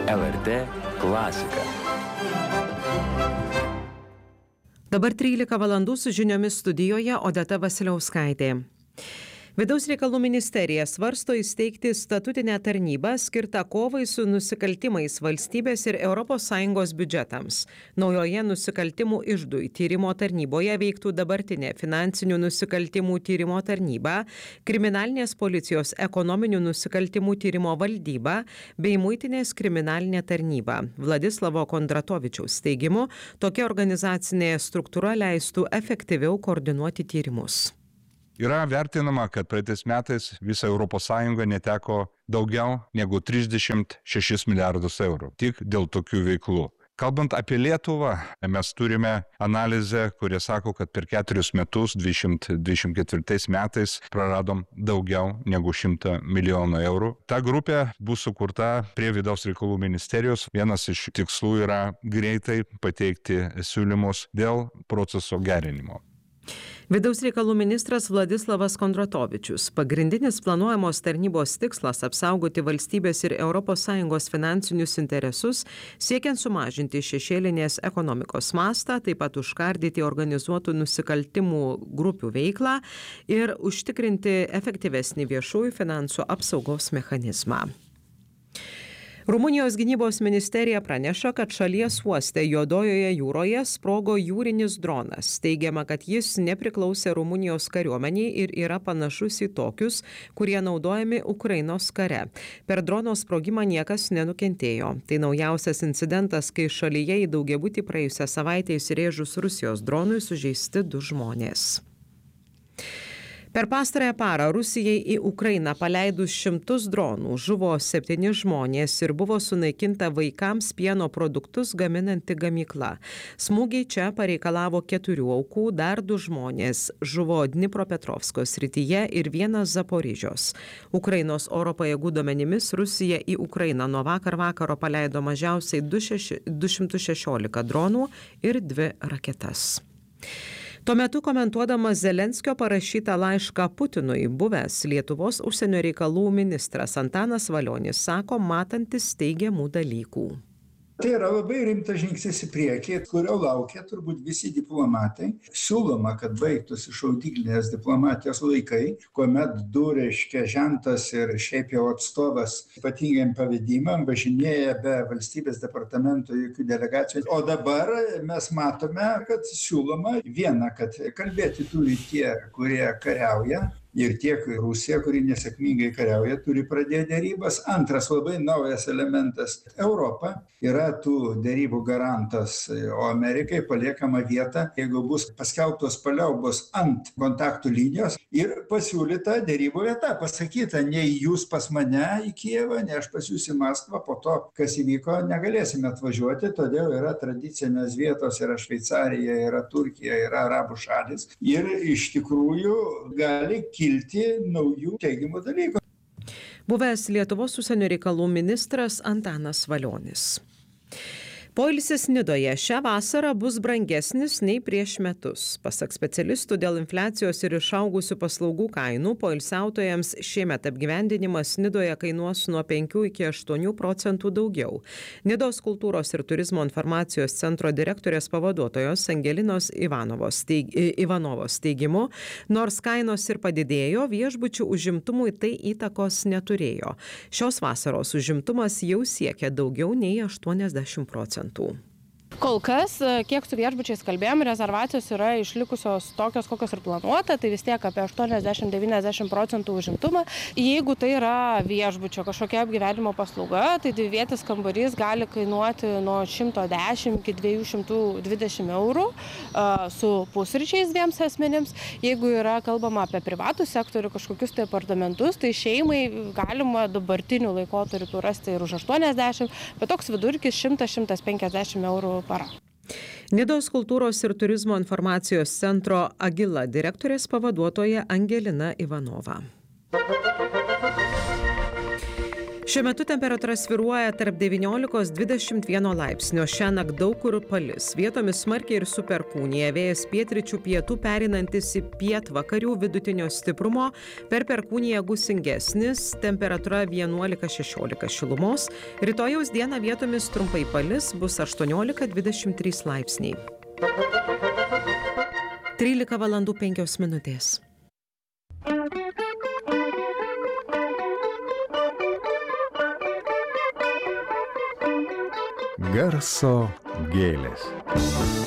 LRT klasika. Dabar 13 valandų su žiniomis studijoje Odeta Vasiliauskaitė. Vidaus reikalų ministerija svarsto įsteigti statutinę tarnybą skirtą kovai su nusikaltimais valstybės ir ES biudžetams. Naujoje nusikaltimų iždui tyrimo tarnyboje veiktų dabartinė finansinių nusikaltimų tyrimo tarnyba, kriminalinės policijos ekonominių nusikaltimų tyrimo valdyba bei muitinės kriminalinė tarnyba. Vladislavo Kondratovičiaus teigimu, tokia organizacinė struktūra leistų efektyviau koordinuoti tyrimus. Yra vertinama, kad praeitais metais visa ES neteko daugiau negu 36 milijardus eurų tik dėl tokių veiklų. Kalbant apie Lietuvą, mes turime analizę, kurie sako, kad per 4 metus, 2024 metais, praradom daugiau negu 100 milijonų eurų. Ta grupė bus sukurta prie Vidaus reikalų ministerijos. Vienas iš tikslų yra greitai pateikti siūlymus dėl proceso gerinimo. Vidaus reikalų ministras Vladislavas Kondratovičius. Pagrindinis planuojamos tarnybos tikslas apsaugoti valstybės ir ES finansinius interesus, siekiant sumažinti šešėlinės ekonomikos mastą, taip pat užkardyti organizuotų nusikaltimų grupių veiklą ir užtikrinti efektyvesnį viešųjų finansų apsaugos mechanizmą. Rumunijos gynybos ministerija praneša, kad šalies uoste Juodojoje jūroje sprogo jūrinis dronas. Teigiama, kad jis nepriklausė Rumunijos kariuomeniai ir yra panašus į tokius, kurie naudojami Ukrainos kare. Per drono sprogimą niekas nenukentėjo. Tai naujausias incidentas, kai šalyje į daugiabutį praėjusią savaitę įsirėžus Rusijos dronui sužeisti 2 žmonės. Per pastarąją parą Rusijai į Ukrainą paleidus 100 dronų žuvo 7 žmonės ir buvo sunaikinta vaikams pieno produktus gaminanti gamykla. Smūgiai čia pareikalavo 4 aukų, dar 2 žmonės žuvo Dnipropetrovsko srityje ir 1 Zaporižios. Ukrainos oro pajėgų duomenimis Rusija į Ukrainą nuo vakaro paleido mažiausiai 216 dronų ir 2 raketas. Tuo metu komentuodamas Zelenskio parašytą laišką Putinui, buvęs Lietuvos užsienio reikalų ministras Antanas Valionis sako, matantis teigiamų dalykų. Tai yra labai rimtas žingsnis į priekį, kurio laukia turbūt visi diplomatai. Siūloma, kad baigtųsi šaudyklinės diplomatijos laikai, kuomet žentas ir šiaip jau atstovas ypatingiem pavedimam važinėja be valstybės departamento jokių delegacijų. O dabar mes matome, kad siūloma viena, kad kalbėti turi tie, kurie kariauja. Ir tiek Rusija, kuri nesėkmingai kariauja, turi pradėti dėrybas. Antras labai naujas elementas - Europa yra tų dėrybų garantas, o Amerikai paliekama vieta, jeigu bus paskelbtos paliaubos ant kontaktų linijos ir pasiūlyta dėrybų vieta. Pasakyta, nei jūs pas mane į Kijevą, nei aš pas jūs į Maskvą, po to, kas įvyko, negalėsime atvažiuoti, todėl yra tradicinės vietos, yra Šveicarija, yra Turkija, yra Arabų šalis ir iš tikrųjų gali kilti naujų teigiamų dalykų. Buvęs Lietuvos užsienio reikalų ministras Antanas Valionis. Poilsis Nidoje šią vasarą bus brangesnis nei prieš metus. Pasak specialistų, dėl infliacijos ir išaugusių paslaugų kainų poilsiautojams šiemet apgyvendinimas Nidoje kainuos nuo 5 iki 8% daugiau. Nidos kultūros ir turizmo informacijos centro direktorės pavaduotojos Angelinos Ivanovos teigimu, nors kainos ir padidėjo, viešbučių užimtumui tai įtakos neturėjo. Šios vasaros užimtumas jau siekia daugiau nei 80%. Kol kas, kiek su viešbučiais kalbėjom, rezervacijos yra išlikusios tokios, kokios ir planuota, tai vis tiek apie 80-90% užimtumą. Jeigu tai yra viešbučio kažkokia apgyvenimo paslauga, tai dvivietis kambarys gali kainuoti nuo 110 iki 220 eurų su pusryčiais 2 asmenims. Jeigu yra kalbama apie privatų sektorių, kažkokius tai apartamentus, tai šeimai galima dabartiniu laikotarpiu rasti ir už 80, bet toks vidurkis 100-150 eurų para. Nidos kultūros ir turizmo informacijos centro Agila direktorės pavaduotoja Angelina Ivanova. Šiuo metu temperatūra svyruoja tarp 19-21 laipsnio. Šiąnakt daug kur palis. Vietomis smarkiai ir su perkūnija. Vėjas pietryčių pietų pereinantis į pietvakarių vidutinio stiprumo. Per perkūniją gūsingesnis. Temperatūra 11-16 šilumos. Rytojaus dieną vietomis trumpai palis, bus 18-23 laipsniai. 13 valandų 5 minutės. Garso gėlės.